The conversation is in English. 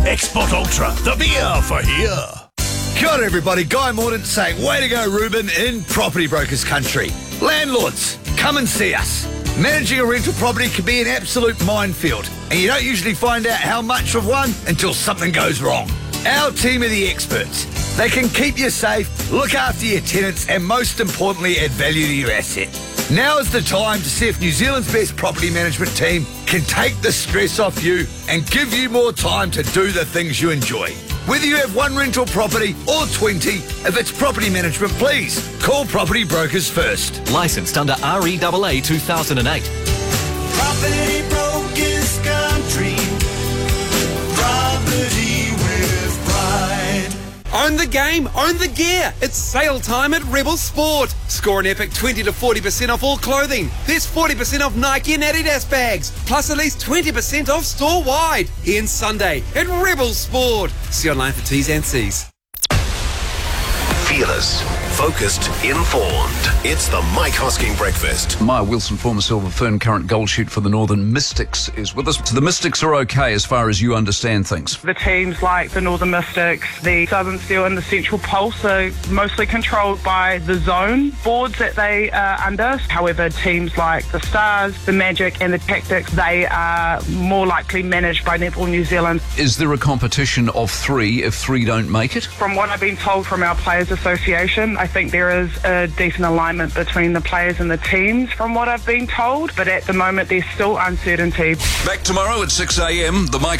Export Ultra, the beer for here. Kia ora everybody, Guy Mordaunt saying, way to go Ruben in Property Brokers Country. Landlords, come and see us. Managing a rental property can be an absolute minefield, and you don't usually find out how much of one until something goes wrong. Our team are the experts. They can keep you safe, look after your tenants, and most importantly, add value to your asset. Now is the time to see if New Zealand's best property management team can take the stress off you and give you more time to do the things you enjoy. Whether you have one rental property or 20, if it's property management, please call Property Brokers first. Licensed under REAA 2008. Property Brokers Country. Property with pride. Own the game, own the gear. It's sale time at Rebel Sport. Score an epic 20 to 40% off all clothing. There's 40% off Nike and Adidas bags, plus at least 20% off store-wide. Ian Sunday at Rebel Sport. See online for T's and C's. Fearless, focused, informed. It's the Mike Hosking Breakfast. Maya Wilson, former Silver Fern, current goal shoot for the Northern Mystics, is with us. So the Mystics are okay as far as you understand things? The teams like the Northern Mystics, the Southern Steel and the Central Pulse are mostly controlled by the zone boards that they are under. However, teams like the Stars, the Magic and the Tactics, they are more likely managed by Netball New Zealand. Is there a competition of three if three don't make it? From what I've been told from our Players Association, I think there is a decent alignment between the players and the teams from what I've been told, but at the moment there's still uncertainty. Back tomorrow at 6 a.m, the Mike